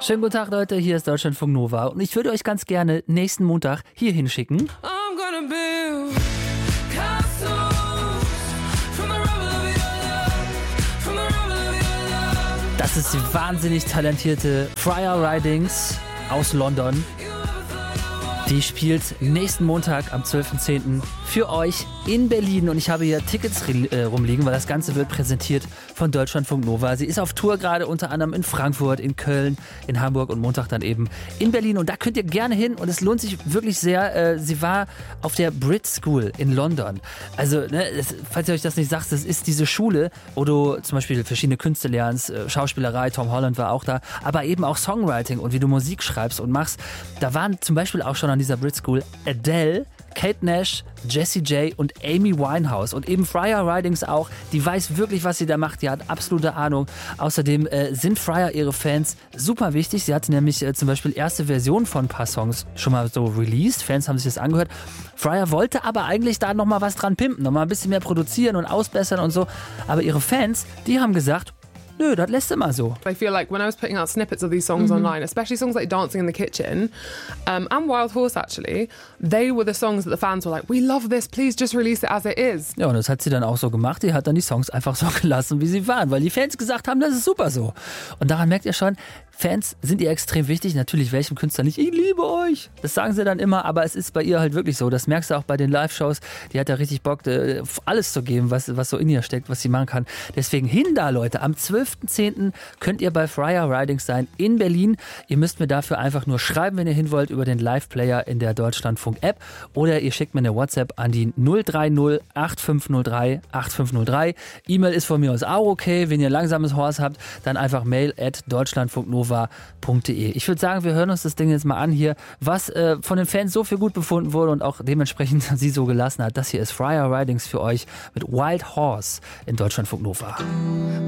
Schönen guten Tag, Leute, hier ist Deutschlandfunk Nova und ich würde euch ganz gerne nächsten Montag hier hinschicken. Das ist die wahnsinnig talentierte Friar Ridings aus London. Die spielt nächsten Montag am 12.10. für euch in Berlin und ich habe hier Tickets rumliegen, weil das Ganze wird präsentiert von Deutschlandfunk Nova. Sie ist auf Tour gerade unter anderem in Frankfurt, in Köln, in Hamburg und Montag dann eben in Berlin und da könnt ihr gerne hin und es lohnt sich wirklich sehr. Sie war auf der Brit School in London. Also, falls ihr euch das nicht sagt, das ist diese Schule, wo du zum Beispiel verschiedene Künste lernst, Schauspielerei, Tom Holland war auch da, aber eben auch Songwriting und wie du Musik schreibst und machst. Da waren zum Beispiel auch schon an dieser Brit School Adele, Kate Nash, Jessie J und Amy Winehouse und eben Friar Ridings auch. Die weiß wirklich, was sie da macht. Die hat absolute Ahnung. Außerdem sind Friar ihre Fans super wichtig. Sie hatte nämlich zum Beispiel erste Versionen von ein paar Songs schon mal so released. Fans haben sich das angehört. Friar wollte aber eigentlich da nochmal was dran pimpen, nochmal ein bisschen mehr produzieren und ausbessern und so. Aber ihre Fans, die haben gesagt, nö, das lässt immer so. I feel like when I was putting out snippets of these songs online, especially songs like Dancing in the Kitchen and Wild Horse actually, they were the songs that the fans were like, we love this, please just release it as it is. Ja, und das hat sie dann auch so gemacht. Die hat dann die Songs einfach so gelassen, wie sie waren, weil die Fans gesagt haben, das ist super so. Und daran merkt ihr schon, Fans sind ihr extrem wichtig. Natürlich welchem Künstler nicht, ich liebe euch. Das sagen sie dann immer, aber es ist bei ihr halt wirklich so. Das merkst du auch bei den Live-Shows. Die hat da richtig Bock, alles zu geben, was so in ihr steckt, was sie machen kann. Deswegen hin da, Leute. Am 12.10. könnt ihr bei Friar Ridings sein in Berlin. Ihr müsst mir dafür einfach nur schreiben, wenn ihr hin wollt, über den Live-Player in der Deutschlandfunk-App. Oder ihr schickt mir eine WhatsApp an die 030 8503 8503. E-Mail ist von mir aus auch okay. Wenn ihr ein langsames Horse habt, dann einfach mail@deutschlandfunknova.de. Ich würde sagen, wir hören uns das Ding jetzt mal an hier, was von den Fans so viel gut befunden wurde und auch dementsprechend sie so gelassen hat. Das hier ist Friar Ridings für euch mit Wild Horse in Deutschlandfunk Nova.